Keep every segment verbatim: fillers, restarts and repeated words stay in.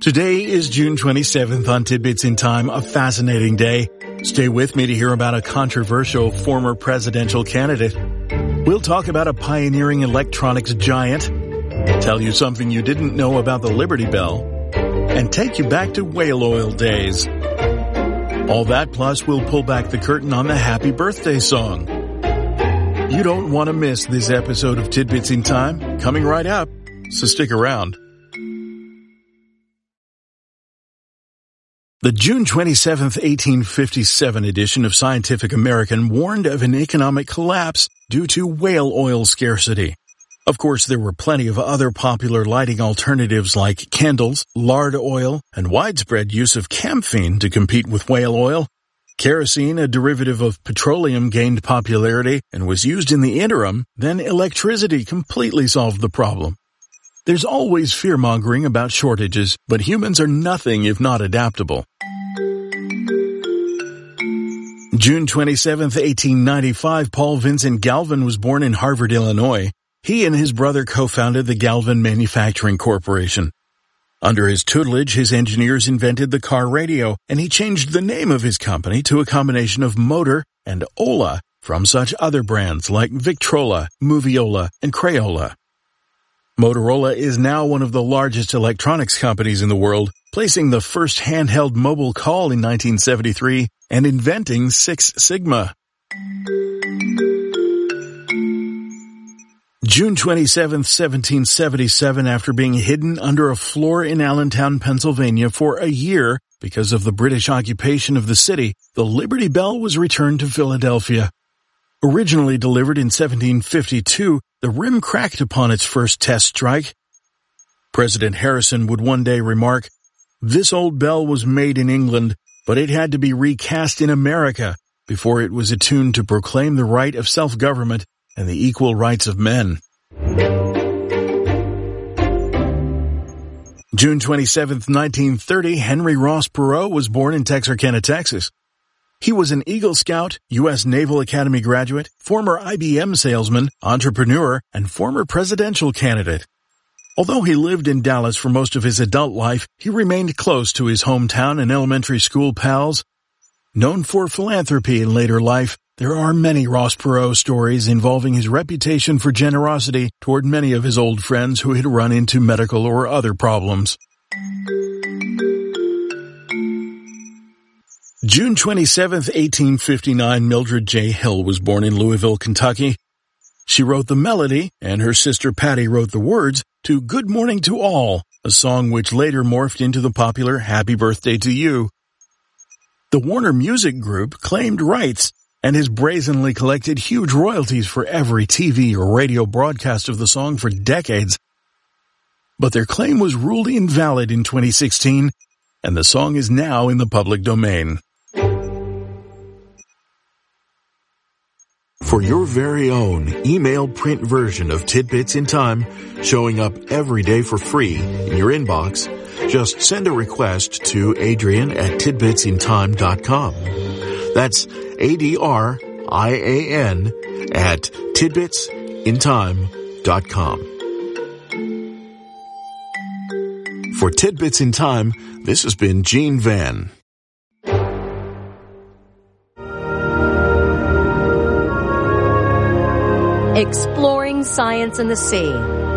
Today is June twenty-seventh on Tidbits in Time, a fascinating day. Stay with me to hear about a controversial former presidential candidate. We'll talk about a pioneering electronics giant, tell you something you didn't know about the Liberty Bell, and take you back to whale oil days. All that plus we'll pull back the curtain on the happy birthday song. You don't want to miss this episode of Tidbits in Time, coming right up, so stick around. The June twenty-seventh, eighteen fifty-seven edition of Scientific American warned of an economic collapse due to whale oil scarcity. Of course, there were plenty of other popular lighting alternatives like candles, lard oil, and widespread use of camphene to compete with whale oil. Kerosene, a derivative of petroleum, gained popularity and was used in the interim. Then electricity completely solved the problem. There's always fear-mongering about shortages, but humans are nothing if not adaptable. June twenty-seventh, eighteen ninety-five, Paul Vincent Galvin was born in Harvard, Illinois. He and his brother co-founded the Galvin Manufacturing Corporation. Under his tutelage, his engineers invented the car radio, and he changed the name of his company to a combination of Motor and Ola from such other brands like Victrola, Moviola, and Crayola. Motorola is now one of the largest electronics companies in the world, placing the first handheld mobile call in nineteen seventy-three and inventing Six Sigma. June twenty-seventh, seventeen seventy-seven, after being hidden under a floor in Allentown, Pennsylvania for a year because of the British occupation of the city, the Liberty Bell was returned to Philadelphia. Originally delivered in seventeen fifty-two, the rim cracked upon its first test strike. President Harrison would one day remark, "This old bell was made in England, but it had to be recast in America before it was attuned to proclaim the right of self-government and the equal rights of men." June twenty-seventh, nineteen thirty, Henry Ross Perot was born in Texarkana, Texas. He was an Eagle Scout, U S Naval Academy graduate, former I B M salesman, entrepreneur, and former presidential candidate. Although he lived in Dallas for most of his adult life, he remained close to his hometown and elementary school pals. Known for philanthropy in later life, there are many Ross Perot stories involving his reputation for generosity toward many of his old friends who had run into medical or other problems. June twenty-seventh, eighteen fifty-nine, Mildred J. Hill was born in Louisville, Kentucky. She wrote the melody, and her sister Patty wrote the words to Good Morning to All, a song which later morphed into the popular Happy Birthday to You. The Warner Music Group claimed rights and has brazenly collected huge royalties for every T V or radio broadcast of the song for decades. But their claim was ruled invalid in twenty sixteen, and the song is now in the public domain. For your very own email print version of Tidbits in Time, showing up every day for free in your inbox, just send a request to Adrian at tidbits in time dot com. That's A D R I A N at tidbits in time dot com. For Tidbits in Time, this has been Gene Van. Exploring science in the sea.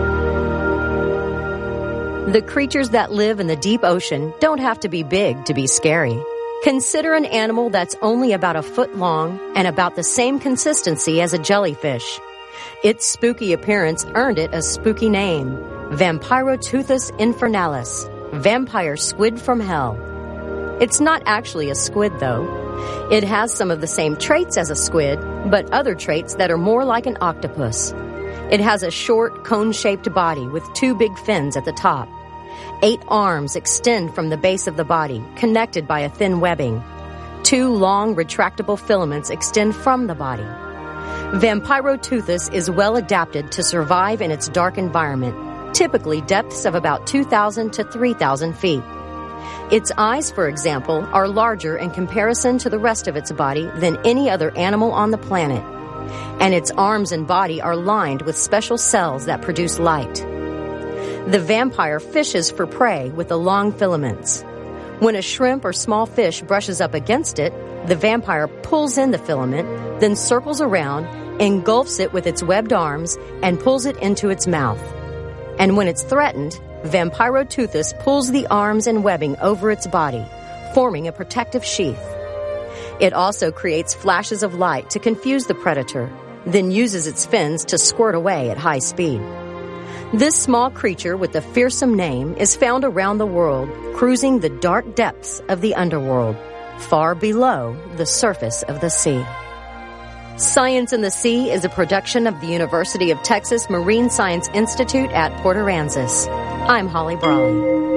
The creatures that live in the deep ocean don't have to be big to be scary. Consider an animal that's only about a foot long and about the same consistency as a jellyfish. Its spooky appearance earned it a spooky name, Vampiroteuthis infernalis, vampire squid from hell. It's not actually a squid, though. It has some of the same traits as a squid, but other traits that are more like an octopus. It has a short, cone-shaped body with two big fins at the top. Eight arms extend from the base of the body, connected by a thin webbing. Two long, retractable filaments extend from the body. Vampiroteuthis is well adapted to survive in its dark environment, typically depths of about two thousand to three thousand feet. Its eyes, for example, are larger in comparison to the rest of its body than any other animal on the planet. And its arms and body are lined with special cells that produce light. The vampire fishes for prey with the long filaments. When a shrimp or small fish brushes up against it, the vampire pulls in the filament, then circles around, engulfs it with its webbed arms, and pulls it into its mouth. And when it's threatened, Vampiroteuthis pulls the arms and webbing over its body, forming a protective sheath. It also creates flashes of light to confuse the predator, then uses its fins to squirt away at high speed. This small creature with a fearsome name is found around the world, cruising the dark depths of the underworld, far below the surface of the sea. Science in the Sea is a production of the University of Texas Marine Science Institute at Port Aransas. I'm Holly Brawley.